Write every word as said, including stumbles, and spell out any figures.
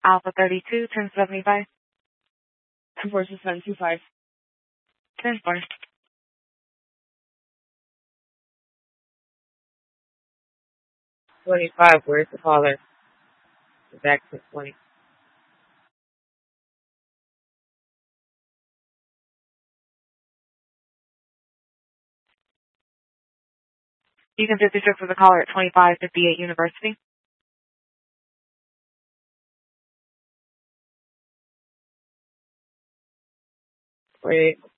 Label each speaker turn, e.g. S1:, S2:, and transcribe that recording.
S1: Alpha thirty-two, ten seventy-five.
S2: Two four six nine two five.
S1: ten four.
S3: twenty-five, where's the caller? Back to twenty.
S1: You can fifty-six for the caller at twenty-five fifty-eight University.
S3: Wait.